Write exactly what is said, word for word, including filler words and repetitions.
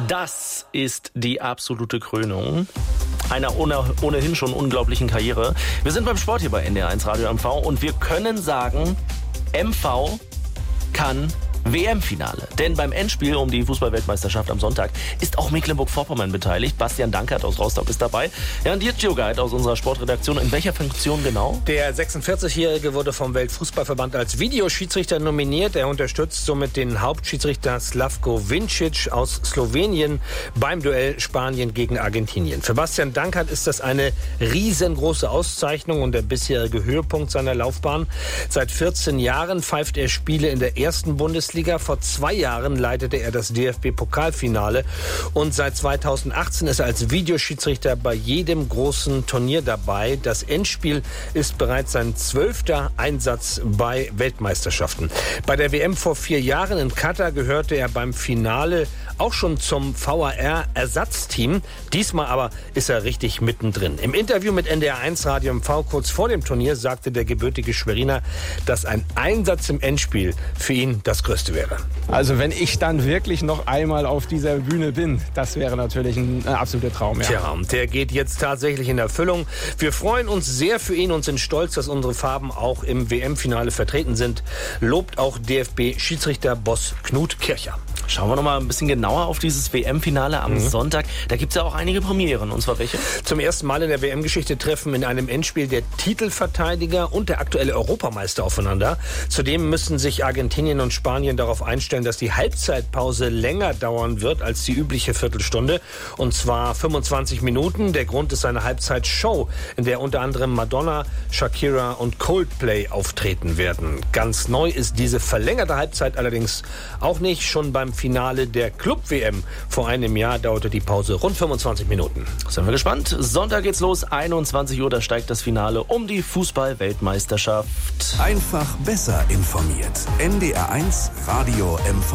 Das ist die absolute Krönung einer ohne, ohnehin schon unglaublichen Karriere. Wir sind beim Sport hier bei N D R eins Radio M V und wir können sagen, M V kann W M-Finale. Denn beim Endspiel um die Fußball-Weltmeisterschaft am Sonntag ist auch Mecklenburg-Vorpommern beteiligt. Bastian Dankert aus Rostock ist dabei. Ja, und Dirk Guide aus unserer Sportredaktion. In welcher Funktion genau? Der sechsundvierzigjährige wurde vom Weltfußballverband als Videoschiedsrichter nominiert. Er unterstützt somit den Hauptschiedsrichter Slavko Vincic aus Slowenien beim Duell Spanien gegen Argentinien. Für Bastian Dankert ist das eine riesengroße Auszeichnung und der bisherige Höhepunkt seiner Laufbahn. Seit vierzehn Jahren pfeift er Spiele in der ersten Bundesliga. Vor zwei Jahren leitete er das D F B-Pokalfinale und seit zweitausendachtzehn ist er als Videoschiedsrichter bei jedem großen Turnier dabei. Das Endspiel ist bereits sein zwölfter Einsatz bei Weltmeisterschaften. Bei der W M vor vier Jahren in Katar gehörte er beim Finale auch schon zum V A R-Ersatzteam. Diesmal aber ist er richtig mittendrin. Im Interview mit N D R eins Radio M V kurz vor dem Turnier sagte der gebürtige Schweriner, dass ein Einsatz im Endspiel für ihn das Größte wäre. Also wenn ich dann wirklich noch einmal auf dieser Bühne bin, das wäre natürlich ein, ein absoluter Traum. Ja. Tja, der geht jetzt tatsächlich in Erfüllung. Wir freuen uns sehr für ihn und sind stolz, dass unsere Farben auch im W M-Finale vertreten sind, lobt auch D F B-Schiedsrichter-Boss Knut Kircher. Schauen wir noch mal ein bisschen genauer auf dieses W M-Finale am mhm. Sonntag. Da gibt es ja auch einige Premieren. Und zwar welche? Zum ersten Mal in der W M-Geschichte treffen in einem Endspiel der Titelverteidiger und der aktuelle Europameister aufeinander. Zudem müssen sich Argentinien und Spanien darauf einstellen, dass die Halbzeitpause länger dauern wird als die übliche Viertelstunde. Und zwar fünfundzwanzig Minuten. Der Grund ist eine Halbzeitshow, in der unter anderem Madonna, Shakira und Coldplay auftreten werden. Ganz neu ist diese verlängerte Halbzeit allerdings auch nicht. Schon beim Finale der Club-W M vor einem Jahr dauerte die Pause rund fünfundzwanzig Minuten. Sind wir gespannt. Sonntag geht's los, einundzwanzig Uhr, da steigt das Finale um die Fußball-Weltmeisterschaft. Einfach besser informiert. N D R eins Radio M V.